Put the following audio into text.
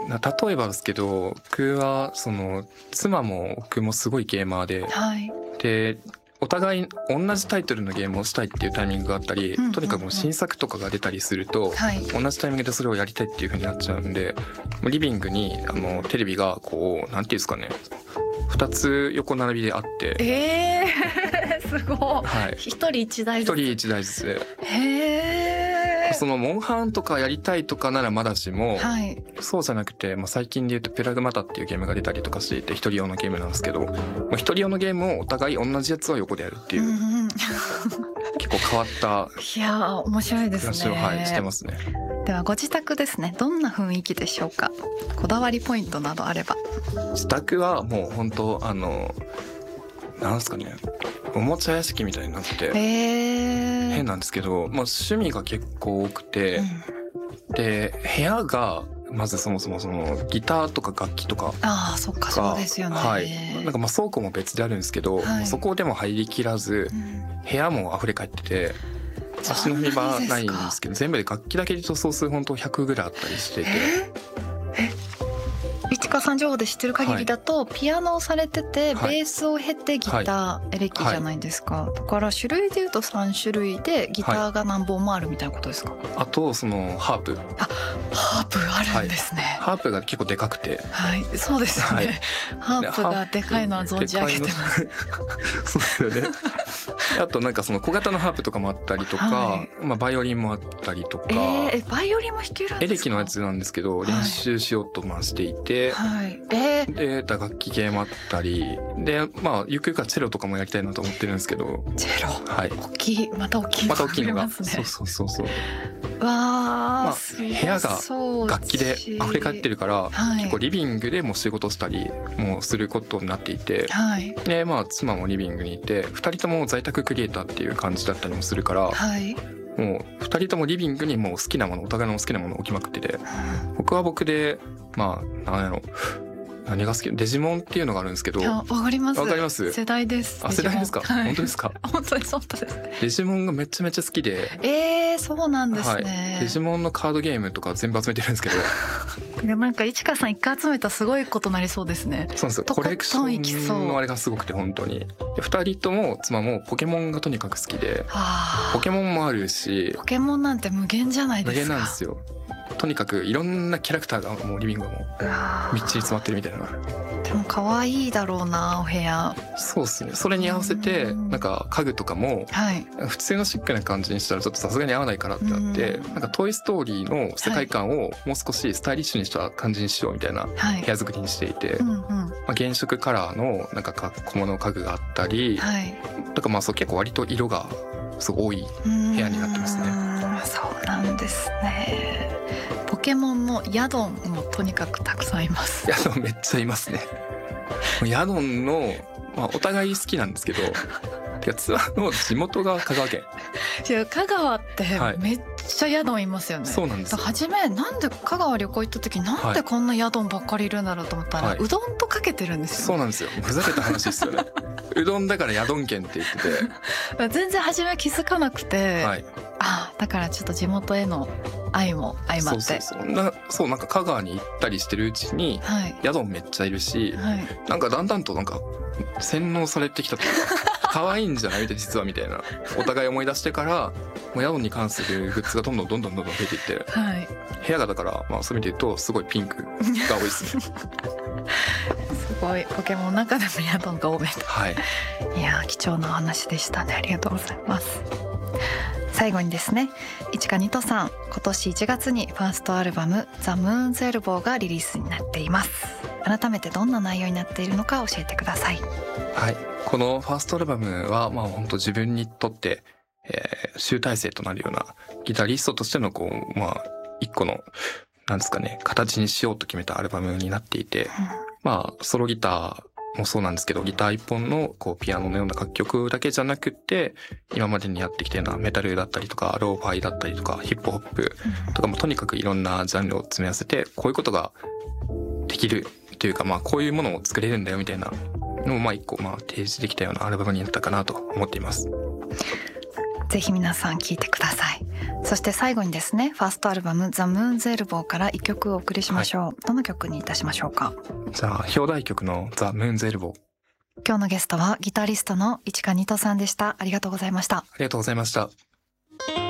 例えばですけど、僕は妻も僕もすごいゲーマーで、 はい、 でお互い同じタイトルのゲームをしたいっていうタイミングがあったり、とにかくもう新作とかが出たりすると、 はい、 同じタイミングでそれをやりたいっていう風になっちゃうんで、もうリビングにテレビがこうなんていうんですかね、2つ横並びであって、 すごい、 はい、 一人一台ずつ。 一人一台ずつで、 へー。 そのモンハンとかやりたいとかならまだしも、 はい、 そうじゃなくて、最近で言うとプラグマタっていうゲームが出たりとかしていて、一人用のゲームなんですけど、一人用のゲームをお互い同じやつを横でやるっていう、結構変わったいや面白いですね。 暮らしを、してますね。 ではご自宅ですね、どんな雰囲気でしょうか。こだわりポイントなどあれば。 自宅はもう本当なんですかね、おもちゃ屋敷みたいになってて、変なんですけど、趣味が結構多くて、で部屋がまずそもそもギターとか楽器とか、 そっか、そうですよね。 はい、なんか倉庫も別であるんですけど、 はい、 そこでも入りきらず、部屋も溢れ返ってて、足の踏み場ないんですけど、全部で楽器だけで塗装数本当100ぐらいあったりしてて、 市川さん情報で知ってる限りだと、ピアノをされてて、ベースを経てギター、エレキじゃないですか、だから種類でいうと3種類でギターが何本もあるみたいなことですか。 あとハープあるんですね。 ハープが結構でかくて、 そうですよね、ハープがでかいのは存じ上げてますそうですよねあとなんか小型のハープとかもあったりとか、バイオリンもあったりとか、 バイオリンも弾けるんですか。 エレキのやつなんですけど、練習しようとしていて、で打楽器系もあったりで、ゆくゆくはチェロとかもやりたいなと思ってるんですけど。 チェロ、大きい、また大きいのが、そうわ部屋が楽器で溢れ返ってるから、結構リビングでも仕事したりもすることになっていて、で妻もリビングにいて、2人とも在宅クリエイターっていう感じだったりもするから、もう2人ともリビングにもう好きなもの、お互いの好きなものを置きまくってて、僕は僕で何が好き、デジモンっていうのがあるんですけど。 わかります。 わかります。 世代です。 世代ですか。本当ですか。 本当です。 デジモンがめちゃめちゃ好きで。 そうなんですね。 デジモンのカードゲームとか全部集めてるんですけど。 でもなんか市川さん一回集めたらすごいことなりそうですね。 そうなんですよ。コレクションのあれがすごくて、本当に。2人とも妻もポケモンがとにかく好きで、ポケモンもあるし。 ポケモンなんて無限じゃないですか。 無限なんですよ。とにかくいろんなキャラクターがもうリビングがもうみっちり詰まってるみたいな。 でも可愛いだろうな、お部屋。 そうですね。それに合わせてなんか家具とかも、普通のシックな感じにしたらちょっとさすがに合わないからってなって、なんかトイストーリーの世界観をもう少しスタイリッシュにした感じにしようみたいな部屋作りにしていて、原色カラーのなんか小物家具があったり、だから結構割と色がすごい多い部屋になってますね。 そうなんですね。ポケモンのヤドンもとにかくたくさんいます。 ヤドンめっちゃいますね。ヤドンの、お互い好きなんですけど、ツアーの地元が香川県。 香川ってめっちゃヤドンいますよね。 そうなんですよ。 初めなんで香川旅行行った時なんでこんなヤドンばっかりいるんだろうと思ったら、うどんとかけてるんですよ。 そうなんですよ。ふざけた話ですよね。うどんだからヤドン県って言ってて全然初め気づかなくて、だからちょっと地元への愛も相まって、 そうなんか香川に行ったりしてるうちに、ヤドンめっちゃいるし、なんかだんだんとなんか洗脳されてきたというか可愛いんじゃない実はみたいな、お互い思い出してからもうヤドンに関するグッズがどんどん増えていって、部屋がだからそういう意味で言うとすごいピンクが多いですね。 すごい、ポケモンの中でもヤドンが多め。いや貴重なお話でしたね。ありがとうございます。最後にですね、市川ニトさん、今年1月にファーストアルバムザ・ムーンズ・エルボーがリリースになっています。改めてどんな内容になっているのか教えてください。 このファーストアルバムは本当自分にとって、集大成となるようなギタリストとしての一個のなんですかね、形にしようと決めたアルバムになっていて、ソロギターもそうなんですけど、ギター一本のピアノのような楽曲だけじゃなくて、今までにやってきたようなメタルだったりとかローファイだったりとかヒップホップとかもとにかくいろんなジャンルを詰め合わせて、こういうことができるというか、こういうものを作れるんだよみたいなのを一個提示できたようなアルバムになったかなと思っています。 ぜひ皆さん聴いてください。 そして最後にですね、ファーストアルバムザ・ムーンズ・エルボーから一曲お送りしましょう、はい、どの曲にいたしましょうか。 じゃあ表題曲のザ・ムーンズ・エルボー。 今日のゲストはギタリストの市川二斗さんでした。ありがとうございました。 ありがとうございました。